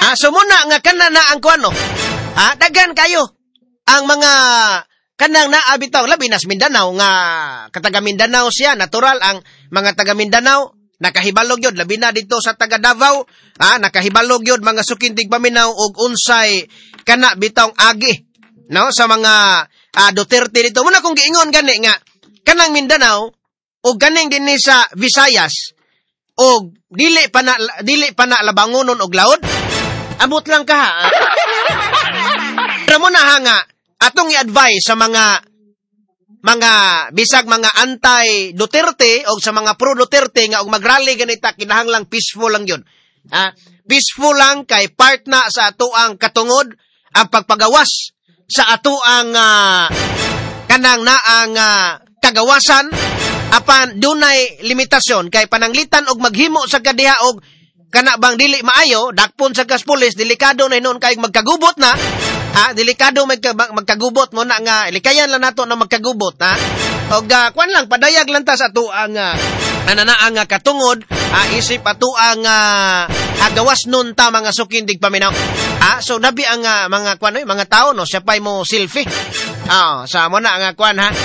So muna nga kana na ang kuano. Daghan kayo ang mga kanang naabitaw labi nas Mindanao nga kataga Mindanao siya, natural ang mga taga Mindanao nakahibalog yun labi na dito sa taga Davao, nakahibalog yun mga sukintig paminaw og unsay kana bitawng agi, no, sa mga Duterte dito. Muna kung giingon gani nga kanang Mindanao o ganing dinhi sa Visayas o dili pa na labangonon og laod. Abot lang ka ha. Pero mo na nga atong i-advise sa mga bisag mga anti-Duterte o sa mga pro-Duterte nga og mag-rally ganita kinahanglang peaceful lang yun. Peaceful lang kay part na sa atoang katungod ang pagpagawas sa atoang kanang naang kagawasan apan dunay limitasyon kay pananglitan og maghimo sa kadiha og kana bang dili maayo dakpon sa kaspulis delikado na hinon kay magkagubot na. Delikado magkagubot mo na nga likayan lang nato na magkagubot og kwan lang padayag lang ta sa ato ang nananaang katungod isip ato ang gawas nun ta mga sukindig paminaw. So nabi ang mga kwan mga tao no siya pay mo selfie sa mo na nga kwan ha.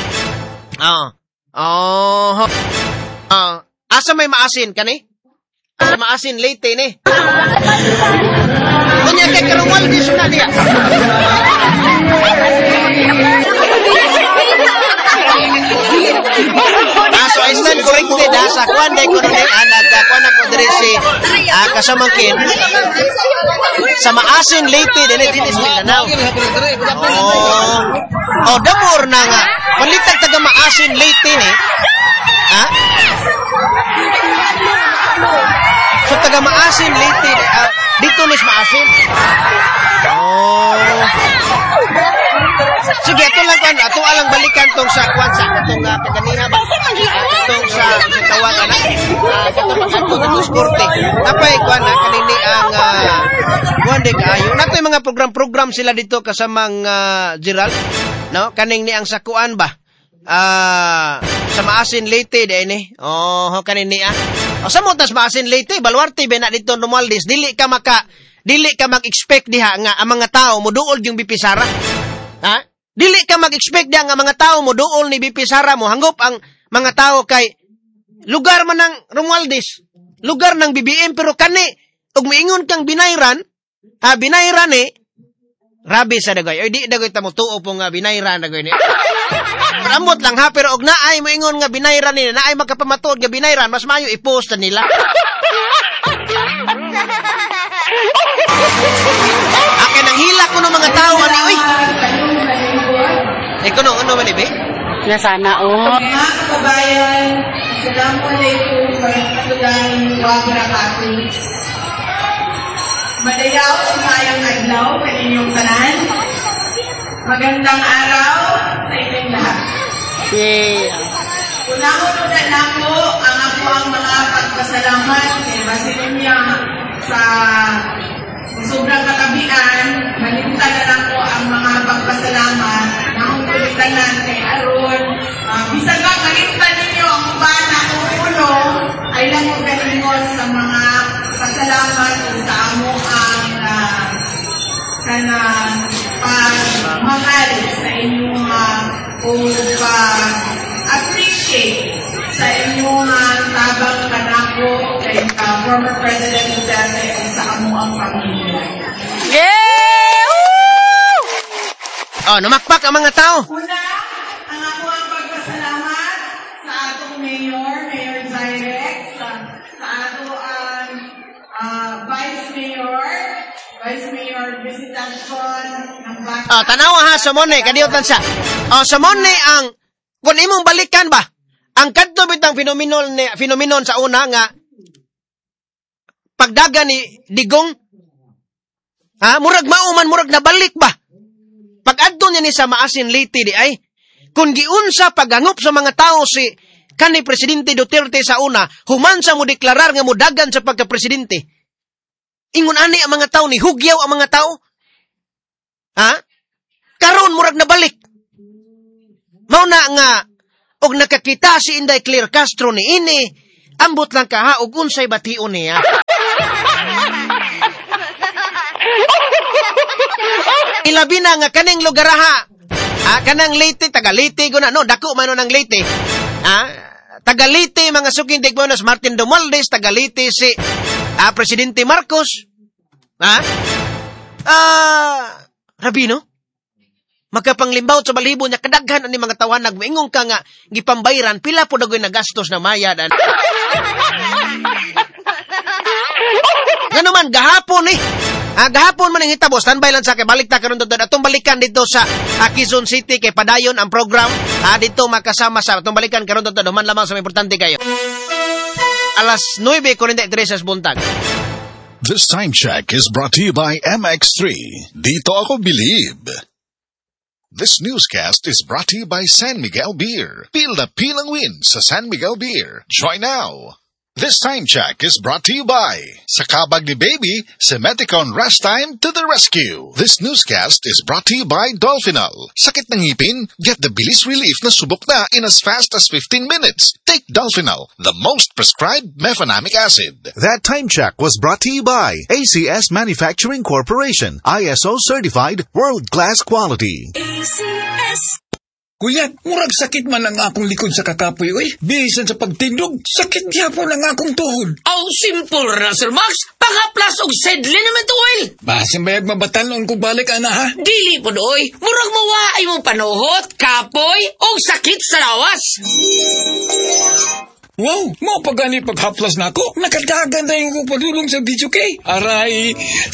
Asa may maasin kani? Asa maasin late ni. Kunya kay karungwal di suna diya. So I stand corrected sa kwan day ko rin kwan ako diri si kasamangkin sa maasin late din sa Mindanao. Damor na nga palitag taga maasin late ni. So taga maasin late dito nis maasin. Sige, ato lang kan, ato alang balikan tong sa kwan sa atong kaganiha ba. Atong sa tawag ana. Ato sa sporte. Apay kwan kanini ang kwan de kaayo. Natoy mga program-program sila dito kasamang Gerald, no? Kaning ni ang sakuan ba. Sa maasin late de ini. Kanini sa motas maasin late Baluarte ba na dito Romualdez dili ka mag-expect diha nga ang mga tao mo duol yung BP Sara. Dili ka mag-expect diha nga mga tao mo duol ni BP Sara mo hanggop ang mga tao kay lugar man ng Romualdez, lugar ng BBM pero kani ug miingon kang binayran, binayran rabi sa dagoy. Oy di dagoy ta mo tuo po nga binayran dagoy ni. Ramot lang ha pero og naay moingon nga binayran ni naay magkapamatuod nga binayran mas maayo i-post na nila. Nang hila ko ng mga tao ani oy. Kuno ano man ibe? Na sana Mga kabayan, assalamualaikum warahmatullahi wabarakatuh. Madayaw mayang adlaw kaninyong tanan. Magandang araw sa inyong lahat. Una-una nako ang ako ang mga pagpasalamat kay Basilunya sa sobrang katabian, malimta na lang po ang mga pagpasalamat na ang kulitanan kay Aron. Bisag ba, malimta ninyo ang bana o ulo ay lang mo galingon sa mga pasalamat sa amo ang pagmahal sa inyong appreciate sa inyong tabang kanako kay former President Duterte at sa amo ang pamilya. Namakpak ang mga tao. Una, ang ako ang pagpasalamat sa atong Mayor Zairek, sa ato ang Vice Mayor Visitation ng Bata. Tanawa ha, sa mone, kadiyot lang siya. Sa mone ang, kung imong balikan ba, ang kadto bitang phenomenon sa una nga, pagdaga ni Digong, murag mauman, murag nabalik ba? Pag-adto niya ni sa maasin liti di ay, kung giunsa paghangop sa mga tao si kani Presidente Duterte sa una, humansa mo deklarar nga mo dagan sa pagka-presidente. Ingon ani ang mga tao ni hugyaw ang mga tao. Karon murag nabalik. Mao na nga og nakakita si Inday Claire Castro ni ini, ambot lang ka og unsay bation niya. Ilabi na nga kaning lugar ha. Kanang Leyte, taga Leyte ko na, no, dako man ng Leyte. Taga Leyte, mga suking tigbonos, Martin Romualdez, taga Leyte si Presidente Marcos. Rabino, magkapanglimbaw sa balibo niya, kadaghan ani mga tawanag, maingong ka nga, gipambayran, pila po dagoy nagastos na mayad. Ngano man, gahapon gahapon man ang hitabo, standby lang sa kay balik ta karon dito. Atong balikan dito sa Quezon City kay padayon ang program. Dito makasama sa atong balikan karon dito, duman lamang sa importante kayo. Alas 9:43 sa buntag. This time check is brought to you by MX3. Dito ako believe. This newscast is brought to you by San Miguel Beer. Peel na pilang win sa San Miguel Beer. Join now. This time check is brought to you by sa kabag ni Baby, Semeticon Rest Time to the rescue. This newscast is brought to you by Dolphinal. Sakit ng ngipin? Get the bilis relief na subok na in as fast as 15 minutes. Take Dolphinal, the most prescribed mefenamic acid. That time check was brought to you by ACS Manufacturing Corporation. ISO certified world-class quality. ACS. Kuya, murag sakit man ang akong likod sa kakapoy, oy. Bisan sa pagtindog, sakit gyapon ang akong tuhod. Simple ra, Sir Max. Pangaplas og sedle naman to, oil. Basin bayag mabatalon kung balik, ana, ha? Dili po, oy. Murag mawaay mong panuhot, kapoy, og sakit sa lawas. Wow, mo pagani paghaplas na ako. Nakadagan na yung padulong sa video kay. Aray,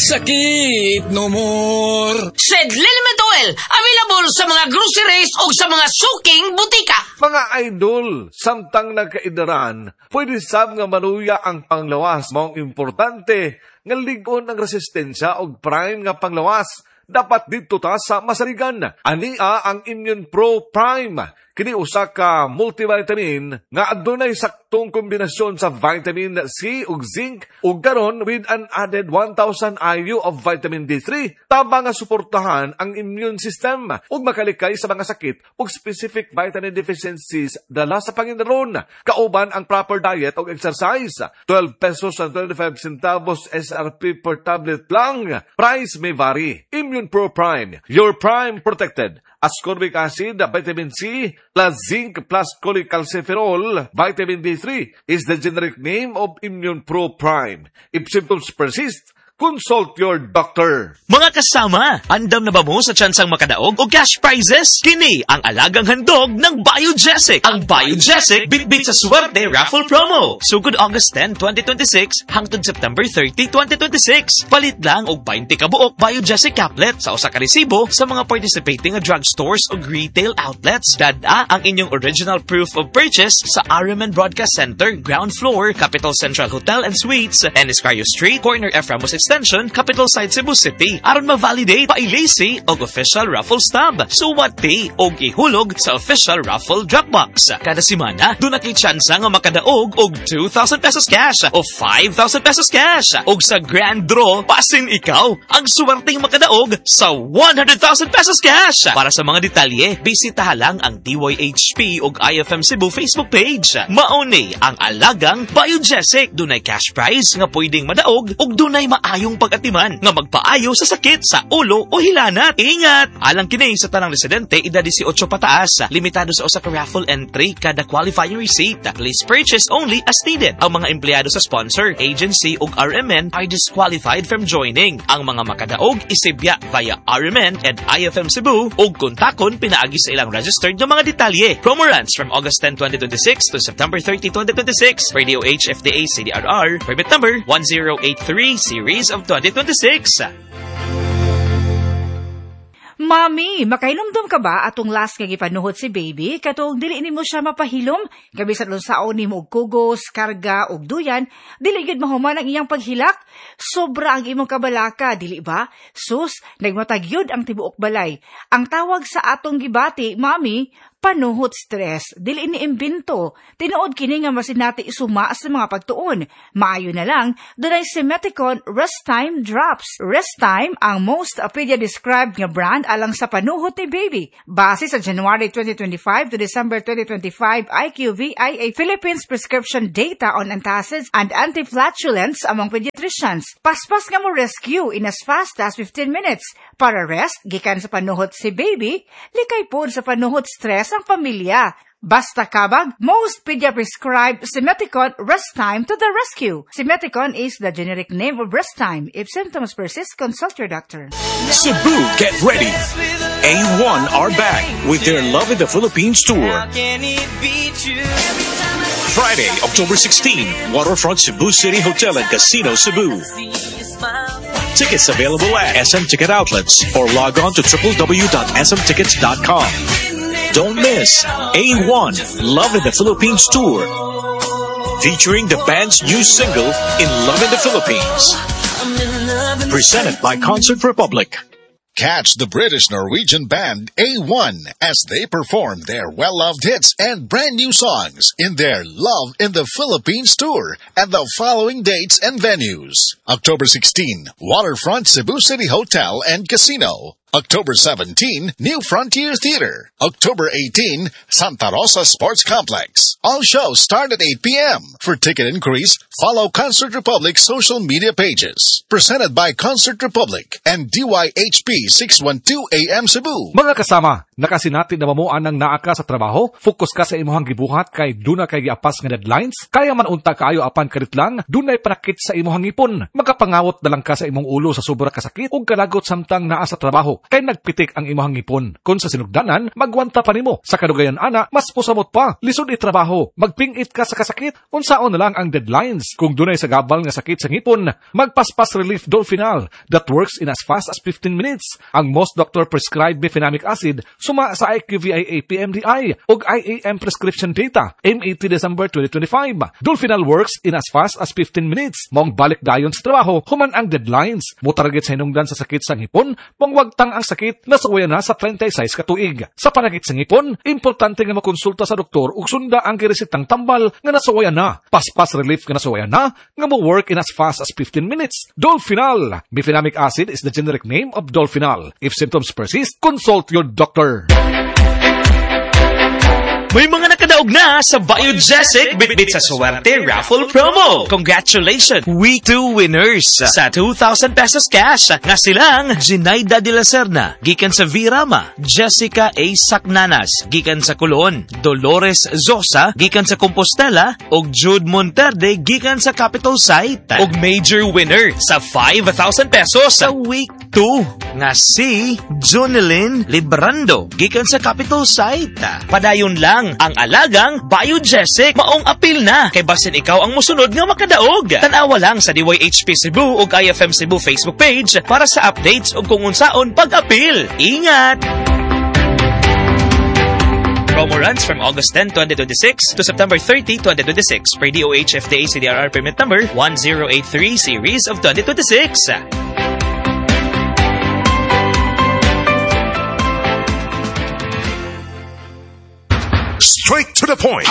sakit no more. Sedle naman to, oil. Available sa mga groceries o sa mga suking butika. Mga idol, samtang nagkaidaran, pwede sab nga maluya ang panglawas. Maong importante, nga ligon ang resistensya o prime nga panglawas. Dapat dito ta sa masarigan. Ania ang Immune Pro Prime. Kini usa ka multivitamin nga adunay saktong kombinasyon sa vitamin C ug zinc ug karon with an added 1,000 IU of vitamin D3 tama nga suportahan ang immune system ug makalikay sa mga sakit ug specific vitamin deficiencies dala sa Panginoon. Kauban ang proper diet ug exercise. 12 pesos and 25 centavos SRP per tablet lang. Price may vary. Immune Pro Prime, your prime protected. Ascorbic acid, vitamin C, plus zinc, plus cholecalciferol, vitamin D3 is the generic name of Immune Pro Prime. If symptoms persist, consult your doctor. Mga kasama, andam na ba mo sa tsansang makadaog o cash prizes? Kini ang alagang handog ng Biogesic. Ang Biogesic bitbit sa swerte raffle promo. Sugod August 10, 2026 hangtod September 30, 2026. Palit lang og 20 ka buok Biogesic caplet sa usa ka resibo sa mga participating drugstores o retail outlets. Dada ang inyong original proof of purchase sa RMN Broadcast Center, ground floor, Capital Central Hotel and Suites, Eniscario Street, corner F. Ramos Extension, Capital Site, Cebu City. Aron ma-validate, pailisi og official raffle stub. Suwati og ihulog sa official raffle Dropbox. Kada semana, doon nakay tsansa nga makadaog og 2,000 pesos cash o 5,000 pesos cash. Og sa grand draw, pasin ikaw ang suwerteng makadaog sa 100,000 pesos cash. Para sa mga detalye, bisitaha lang ang DYHP og IFM Cebu Facebook page. Mauni ang alagang Biogesic. Dunay cash prize nga pwedeng madaog og dunay maayong pag-atiman nga magpaayo sa sakit sa ulo o hilanat. Ingat! Alang kini sa tanang residente, edad 18 pataas. Limitado sa usa ka raffle entry kada qualifying receipt. Please purchase only as needed. Ang mga empleyado sa sponsor, agency ug RMN are disqualified from joining. Ang mga makadaog isibya via RMN and IFM Cebu ug kontakon pinaagi sa ilang registered nga mga detalye. Promo runs from August 10, 2026 to September 30, 2026. Radio H FDA CDRR permit number 1083 series of 2026. Mami, makailumdum ka ba atong last nga gipanuhot si baby? Katong dili nimo siya mapahilom? Gabi sa lunsaon nimo og kugos, karga og duyan, dili gid mahuman ang iyang paghilak. Sobra ang imong kabalaka, dili ba? Sus, nagmatagyod ang tibuok balay. Ang tawag sa atong gibati, mami, panuhot stress. Dili ni imbento. Tinuod kini nga masinati isuma sa mga pagtuon. Maayo na lang, dunay Semeticon Rest Time Drops. Rest Time ang most pedia-described nga brand alang sa panuhot ni baby. Base sa January 2025 to December 2025 IQVIA Philippines prescription data on antacids and antiflatulents among pediatric pediatricians. Paspas nga mo rescue in as fast as 15 minutes. Para rest, gikan sa panuhot si baby, likay po sa panuhot stress ang pamilya. Basta kabag, most pedia-prescribed Simeticon Rest Time to the rescue. Simeticon is the generic name of Rest Time. If symptoms persist, consult your doctor. Cebu, get ready. A1 are back with their Love in the Philippines tour. Friday, October 16, Waterfront Cebu City Hotel and Casino, Cebu. Tickets available at SM Ticket Outlets or log on to www.smtickets.com. Don't miss A1 Love in the Philippines Tour, featuring the band's new single, In Love in the Philippines. Presented by Concert Republic. Catch the British-Norwegian band A1 as they perform their well-loved hits and brand new songs in their Love in the Philippines tour at the following dates and venues. October 16, Waterfront Cebu City Hotel and Casino. October 17, New Frontier Theater. October 18, Santa Rosa Sports Complex. All shows start at 8 p.m. For ticket inquiries, follow Concert Republic's social media pages. Presented by Concert Republic and DYHP 612 AM Cebu. Mga kasama, nakasinati na mamuan ng naaka sa trabaho, focus ka sa imuhang gibuhat kay duna kay giapas nga deadlines, kaya man unta kaayo apan kadit lang, dunay panakit sa imuhang ipon. Magkapangawot na lang ka sa imong ulo sa sobra kasakit ug kalagot samtang naa sa trabaho. Kay nagpitik ang imong ipon. Kung sa sinugdanan, magwanta pa nimo. Sa kadugayan ana, mas pusamot pa. Lisod itrabaho. Magpingit ka sa kasakit. Unsaon na lang ang deadlines. Kung dunay sa gabal nga sakit sa ngipon, magpaspas relief Dolfinal that works in as fast as 15 minutes. Ang most doctor prescribed mefenamic acid suma sa IQVIA PMDI ug IAM prescription data M80 December 2025. Dolfinal works in as fast as 15 minutes. Mong balik dayon sa trabaho human ang deadlines. Mutarget sa hinungdan sa sakit sa ngipon, pangwagtang ang sakit nasuwaya na sa 36 ka tuig. Sa panakit sa ngipon, importante nga makonsulta sa doktor ug sunda ang giresitang tambal nga nasuwaya na. Paspas relief nga nasuwaya na nga mo work in as fast as 15 minutes. Dolfinal. Mefenamic acid is the generic name of Dolfinal. If symptoms persist, consult your doctor. May mga nakadaog na sa Biogesic Bitbit sa Swerte Raffle Promo. Congratulations! Week 2 winners sa 2,000 pesos cash nga silang Ginaida de la Serna, gikan sa Virama, Jessica A. Sacnanas, gikan sa Colon, Dolores Zosa, gikan sa Compostela, ug Jude Monterde, gikan sa Capital Site. Ug major winner sa 5,000 pesos sa Week 2 nga si Jonelyn Librando, gikan sa Capital Site. Padayon lang ang alagang Biogesic. Maong apil na kay basin ikaw ang musunod nga makadaog. Tanawa lang sa DYHP Cebu ug IFM Cebu Facebook page para sa updates ug kung unsaon pag-apil. Ingat! Promo runs from August 10, 2026 to September 30, 2026 per DOH FDA CDRR permit number 1083 series of 2026. Straight to the point.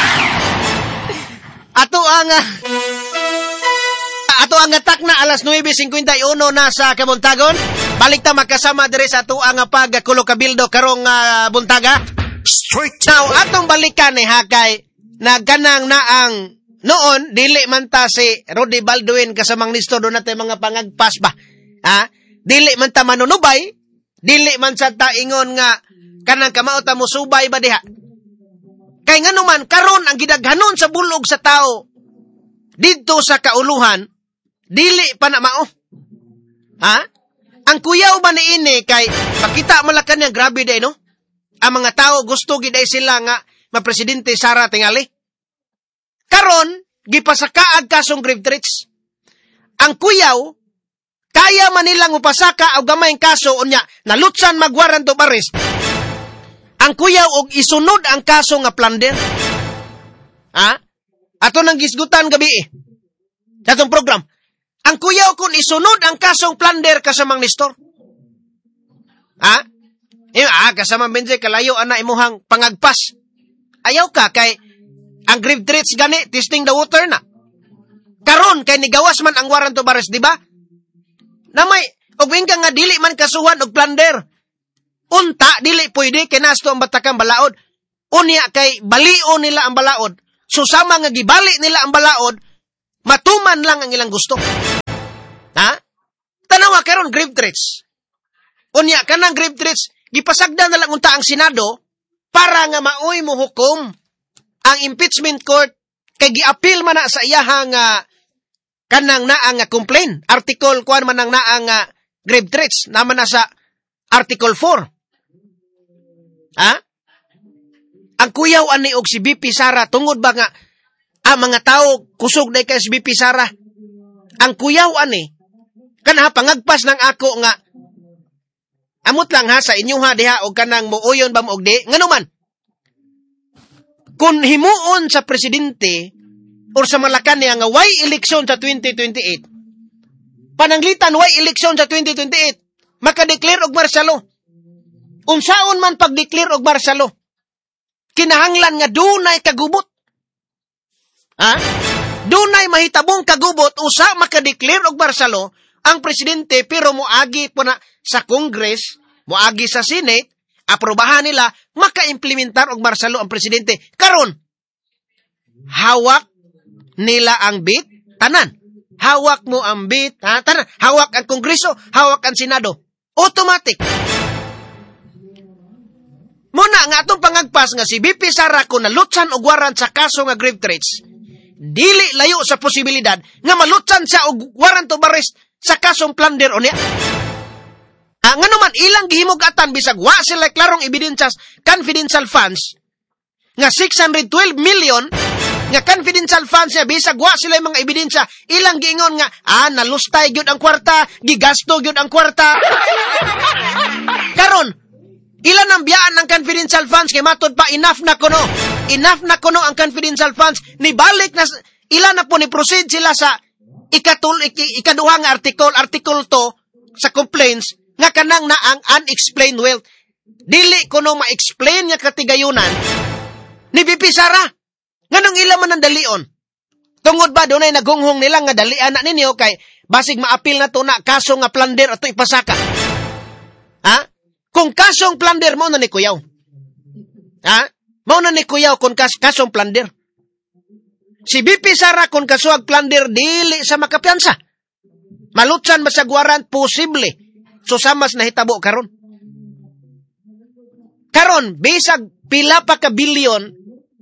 Ato ang atak na alas 9:51 na sa Kabuntagon. Balik ta magkasama dire sa ato ang pagkulo kabildo karong buntaga. Straight to Now, atong balikan ni Hakay nagkanang na ang noon dili man ta si Rudy Balduin kasamang listo do natay mga pangagpas ba. Ha? Dili man ta manunubay, dili man sa ta ingon nga kanang kamao ta mo subay ba diha. Kay nganuman karon ang gidaghanon sa bulog sa tao didto sa kauluhan dili pa na mao. Ha? Ang kuyaw ba ni ini kay makita malakan niya grabe day no? Ang mga tao gusto giday sila nga mapresidente Sara tingali. Karon gipasakaag kasong grave threats. Ang kuyaw kaya man nilang upasaka og gamayng kaso unya nalutsan mag-warrant of arrest. Ang kuyaw og isunod ang kaso nga plunder. Ha? Ato nang gisgutan gabi sa atong program. Ang kuyaw kung isunod ang kasong plunder kasamang Nestor. Ha? Kasamang Benze kalayo ana imuhang pangagpas. Ayaw ka kay ang grave threats gani testing the water na. Karon kay nigawas man ang warrant of arrest, di ba? Namay og wingka nga dili man kasuhan og plunder. Unta, dili pwede, kinasto ang batakang balaod. Unya kay balio nila ang balaod. Susama nga gibali nila ang balaod, matuman lang ang ilang gusto. Ha? Tanawa karon grave threats. Unya kanang grave threats gipasagda na lang unta ang Senado para nga maoy mo hukom ang impeachment court kay gi-appeal man na sa iyahang kanang naa nga complaint. Article kuan man nang naa nga grave threats naman na sa Article 4. Ha? Ang kuyaw ani og si BP Sara tungod ba nga ang mga tao kusog day kay si BP Sara. Ang kuyaw ani kana pangagpas ng ako nga amot lang ha sa inyo ha diha og kanang muuyon ba mo og di nganuman. Kung himuon sa presidente or sa Malacan niya nga way eleksyon sa 2028. Pananglitan way eleksyon sa 2028. Maka-declare og martialo. Unsaon man pag-declare og martialo. Kinahanglan nga dunay kagubot. Ha? Dunay mahitabong kagubot usa maka-declare og martialo ang presidente pero moagi po na sa Congress, moagi sa Senate, aprobahan nila, maka-implementar og martialo ang presidente. Karon, hawak nila ang bit, tanan. Hawak mo ang bit, tanan. Hawak ang Kongreso, hawak ang Senado. Automatic. Muna nga atong pangagpas nga si BP Sara kung nalutsan og warrant sa kaso nga grave threats, dili layo sa posibilidad nga malutsan siya og warrant of arrest sa kasong plunder o niya. Nga naman, ilang gihimugatan bisag wa sila klarong ebidensyas confidential funds nga 612 million nga confidential funds niya bisag wa sila mga ebidensya ilang giingon nga nalustay gyud ang kwarta, gigasto gyud ang kwarta. Karon, ilan ang biyaan ng confidential funds kay matod pa enough na kuno ang confidential funds ni balik na ilan na po ni proceed sila sa ikaduha nga article 2 sa complaints nga kanang na ang unexplained wealth. Dili kuno ma-explain nga katigayunan ni BP Sara. Nganong ila man ang dalion? Tungod ba dunay nagunghong nila nga dalian na ninyo kay basig ma-appeal na to na kaso nga plunder ato ipasaka. Ha? Kung kasong plunder mo na ni kuyaw. Ha? Mao na ni kuyaw kung kasong plunder. Si BP Sara kung kasuag plunder dili sa makapiyansa. Malutsan masagwaran posible. Susamas na hitabo karon. Karon bisag pila pa ka bilyon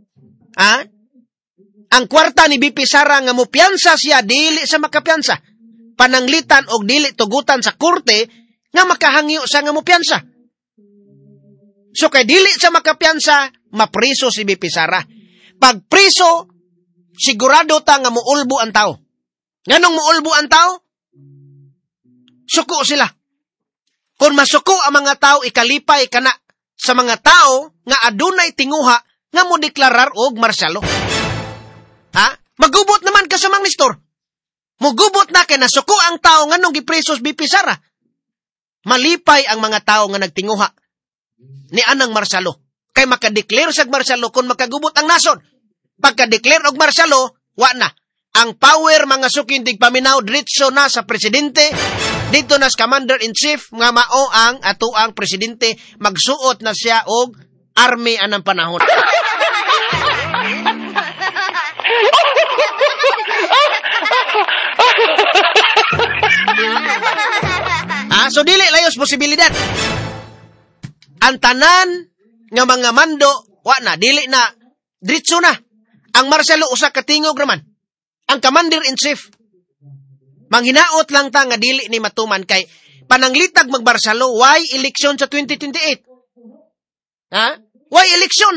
ang kwarta ni BP Sara nga mopiyansa siya dili sa makapiyansa. Pananglitan og dili tugutan sa korte nga makahangyo sa nga mopiyansa. So kay dili sa makapiyansa, mapriso si BP Sara. Pag priso, sigurado ta nga muulbo ang tao. Nganong muulbo ang tao? Suko sila. Kung masuko ang mga tao, ikalipay ka na sa mga tao nga adunay tinguha nga mo deklarar og marsyalo. Ha? Magubot naman ka sa mga nistor. Mugubot na kay nasuko ang tao nga nung gipresos BP Sara. Malipay ang mga tao nga nagtinguha ni anang marsyalo. Kay makadeclare sa marsyalo kung makagubot ang nason. Pagka-declare og marsyalo, wa na. Ang power mga sukindig paminaw diretso na sa presidente. Dito na sa commander-in-chief nga mao ang atuang presidente magsuot na siya og army anang panahon. So dili layos posibilidad. Ang tanan nga mga mando wa na dili na diretso na. Ang marsyalo usa ka tingog raman. Ang commander-in-chief manghinaot lang ta nga dili ni matuman kay pananglitag magbarsalo why eleksyon sa 2028. Ha? Why eleksyon?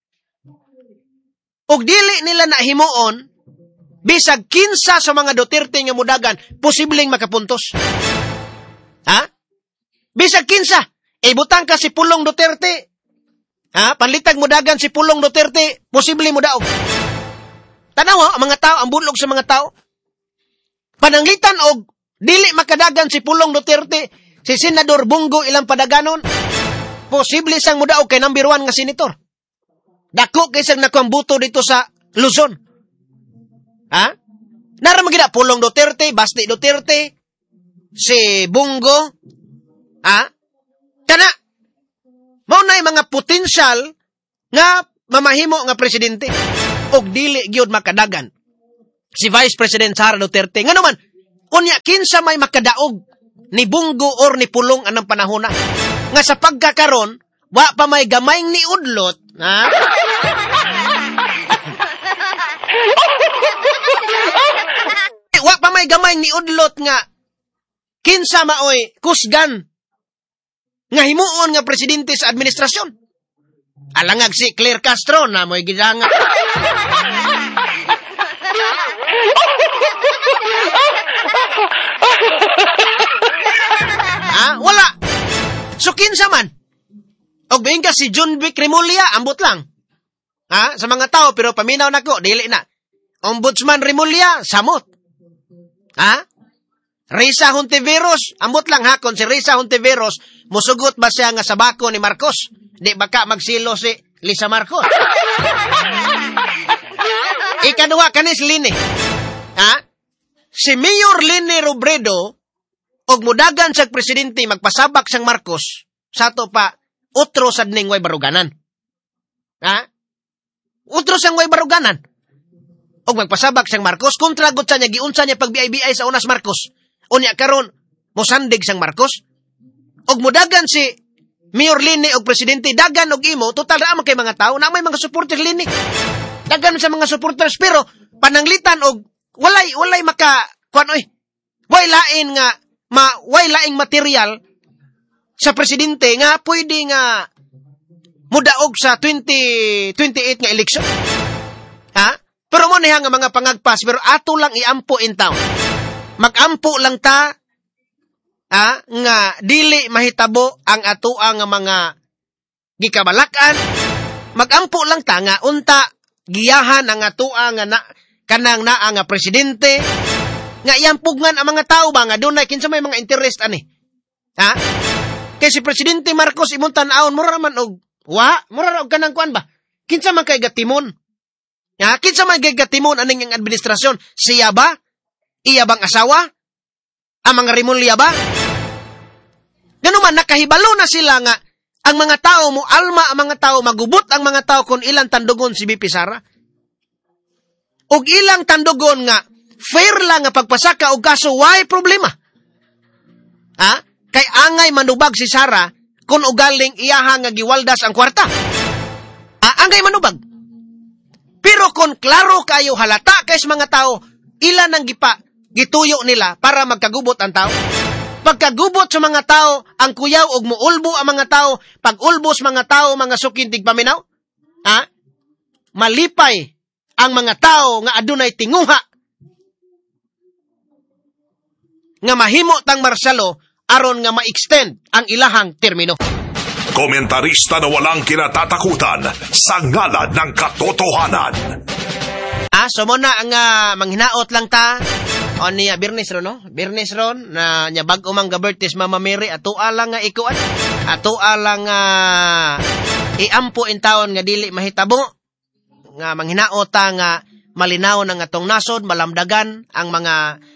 Og dili nila na himuon bisag kinsa sa mga Duterte nga mudagan posibleng makapuntos. Ha? Bisag kinsa ibutang ka si Pulong Duterte. Ha? Panlitag mudagan si Pulong Duterte posible mo daog. Tanawa ang mga tao, ang bulog sa mga tao. Pananglitan og dili makadagan si Pulong Duterte, si Senador Bungo ilang padaganon, posible sang mudaog kay number 1 nga senator. Dako kay sang nakuang buto dito sa Luzon. Ha? Naramang gina Pulong Duterte, Basti Duterte, si Bungo, ha? Kana, maunay mga potensyal nga mamahimo nga presidente. Og dili gyud makadagan si Vice President Sara Duterte. Nga naman, Unya kinsa may makadaog ni bunggo or ni pulong anang panahon na. Nga sa pagkakaron, wa pa may gamayng ni udlot, ha? Wa pa may gamayng ni udlot nga kinsa maoy kusgan nga himuon nga presidente sa administrasyon. Alangag si Claire Castro na mo'y gidanga. Wala. So kinsa man. Og bayin ka si John Vic Remulla, ambot lang. Sa mga tao, pero paminaw nako, dili na. Ombudsman Remulla, samot. Risa Hontiveros, ambot lang ha, kung si Risa Hontiveros, musugot ba siya nga sa bako ni Marcos? Di baka magsilo si Lisa Marcos. Ikaduha kanis Lini. Si Mayor Lini Robredo, og mudagan sa presidente magpasabak sang Marcos, sato pa, utro sad ning way baruganan. Utro sang way baruganan. Og magpasabak sang Marcos, kontragot sa niya, giunsa niya pag-BIBI sa unas Marcos. Unya karon mosandig sang Marcos. Og mudagan si Mayor Lini og presidente, dagan og imo, total ra man kay mga tao, na may mga supporters Lini. Dagan sa mga supporters, pero pananglitan og walay maka way laing material sa presidente nga pwede nga mudaog sa 2028 nga eleksyon. Pero mo niya nga mga pangagpas, pero ato lang iampo in town. Magampo lang ta nga dili mahitabo ang atoa nga mga gikabalakan. Magampo lang ta nga unta giyahan ang atoa nga kanang naa nga presidente nga iampugan ang mga tao ba nga dunay kinsa may mga interest ani. Kay si presidente Marcos imong tan-awon mura man og mura og kanang kuan ba? Kinsa man kay gatimon? Kinsa man kay gatimon aning ang administrasyon? Siya ba? Iya bang asawa? Ang mga Remulla ba? Ganun man, nakahibalo na sila nga ang mga tao mo, alma ang mga tao, magubot ang mga tao kung ilang tandugon si BP Sara. Og ilang tandugon nga, fair lang nga pagpasaka og kaso, why problema? Kay angay manubag si Sara kung ugaling iyaha nga giwaldas ang kwarta. Angay manubag. Pero kung klaro kayo halata kay sa mga tao, ilan ang gituyo nila para magkagubot ang tao. Pagkagubot sa mga tao, ang kuyaw og muulbo ang mga tao, pag ulbos mga tao, mga sukintig paminaw, malipay ang mga tao nga adunay tinguha nga mahimo tang marsyalo aron nga ma-extend ang ilahang termino. Komentarista na walang kinatatakutan sa ngalan ng katotohanan. So mo na ang manghinaot lang ta. O niya, Birnes ron, no? Birnes ron, na niya bag umang gabertis Mama Mary, ato alang nga ikuan. Ato alang iampo in taon nga dili mahitabo. Nga manghinaot ta nga malinaw ng atong nasod, malamdagan ang mga